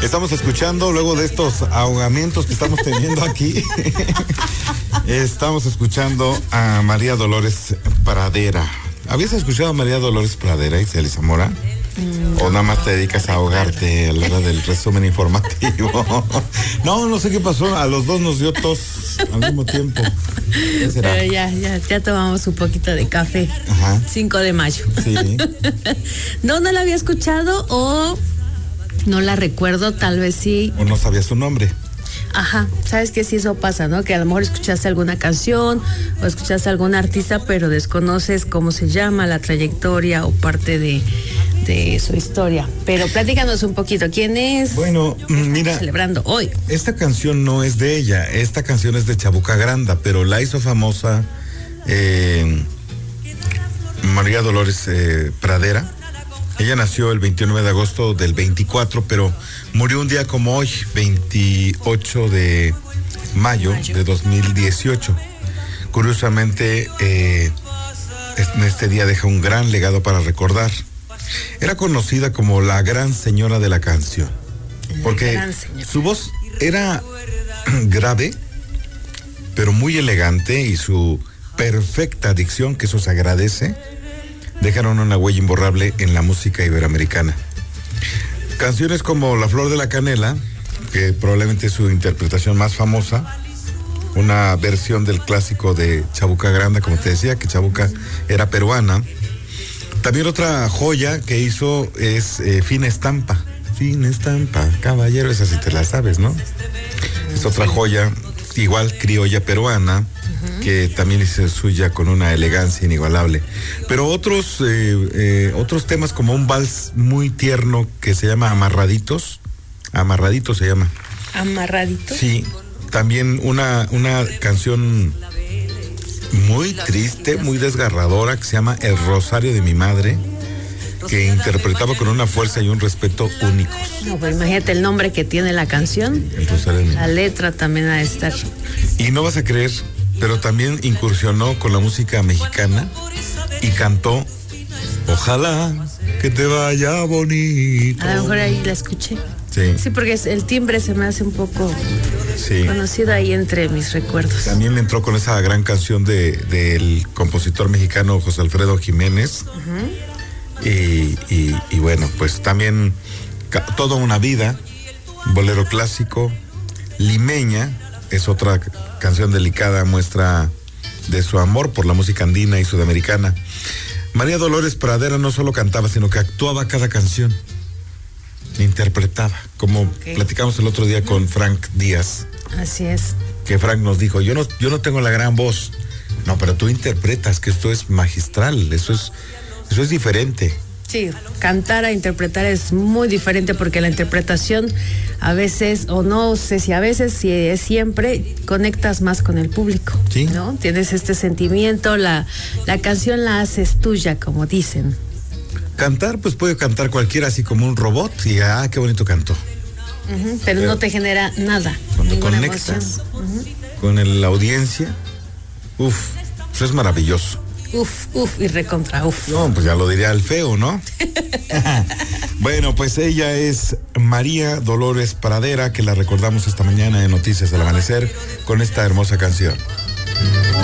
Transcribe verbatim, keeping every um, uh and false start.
Estamos escuchando, luego de estos ahogamientos que estamos teniendo aquí, estamos escuchando a María Dolores Pradera. ¿Habías escuchado a María Dolores Pradera, Iseli Zamora? Mm, ¿O nada más te dedicas a ahogarte a la hora del resumen informativo? No, no sé qué pasó, a los dos nos dio tos al mismo tiempo. ¿Qué será? Pero ya, ya, ya tomamos un poquito de café. Ajá. cinco de mayo. Sí. No, no la había escuchado o no la recuerdo, tal vez sí. O no sabía su nombre. Ajá, sabes que sí, eso pasa, ¿no? Que a lo mejor escuchaste alguna canción o escuchaste a algún artista, pero desconoces cómo se llama, la trayectoria o parte de, de su historia. Pero platícanos un poquito, ¿quién es? Bueno, mira, celebrando hoy. Esta canción no es de ella, esta canción es de Chabuca Granda, pero la hizo famosa eh, María Dolores eh, Pradera. Ella nació el veintinueve de agosto del veinticuatro, pero murió un día como hoy, veintiocho de mayo de dos mil dieciocho. Curiosamente, eh, en este día deja un gran legado para recordar. Era conocida como la gran señora de la canción, porque su voz era grave, pero muy elegante, y su perfecta dicción, que eso se agradece, dejaron una huella imborrable en la música iberoamericana. Canciones como La Flor de la Canela, que probablemente es su interpretación más famosa, una versión del clásico de Chabuca Granda, como te decía, que Chabuca era peruana. También otra joya que hizo es eh, Fina Estampa. Fina Estampa, caballero, esa sí te la sabes, ¿no? Es otra joya, igual criolla peruana, uh-huh, que también es suya con una elegancia inigualable. Pero otros eh, eh, otros temas, como un vals muy tierno que se llama Amarraditos. Amarraditos se llama. ¿Amarraditos? Sí, también una, una canción muy triste, muy desgarradora, que se llama El Rosario de mi Madre, que interpretaba con una fuerza y un respeto únicos. No, pues imagínate el nombre que tiene la canción. El Rosario de mi Madre. La letra también ha de estar. Y no vas a creer, pero también incursionó con la música mexicana y cantó Ojalá que te vaya bonito. A lo mejor ahí la escuché. Sí. Sí, porque es, el timbre se me hace un poco sí. conocido ahí entre mis recuerdos. También le entró con esa gran canción de del compositor mexicano José Alfredo Jiménez. Uh-huh. y, y, y bueno, pues también ca- Toda una vida, bolero clásico. Limeña es otra c- canción delicada, muestra de su amor por la música andina y sudamericana. María Dolores Pradera no solo cantaba, sino que actuaba cada canción. Interpretaba, como okay. platicamos el otro día con Frank Díaz. Así es. Que Frank nos dijo, yo no, yo no tengo la gran voz. No, pero tú interpretas, que esto es magistral, eso es, eso es diferente. Sí, cantar a interpretar es muy diferente, porque la interpretación a veces, o no sé si a veces, si es siempre, conectas más con el público, ¿sí? ¿No? Tienes este sentimiento, la, la canción la haces tuya, como dicen. Cantar, pues puede cantar cualquiera, así como un robot, y ah, qué bonito cantó. Uh-huh, pero, pero no te genera nada. Cuando conectas uh-huh. con el, la audiencia, uff, eso es maravilloso. Uf, uf, y recontra, uf. No, pues ya lo diría el feo, ¿no? Bueno, pues ella es María Dolores Pradera, que la recordamos esta mañana en Noticias del Amanecer con esta hermosa canción.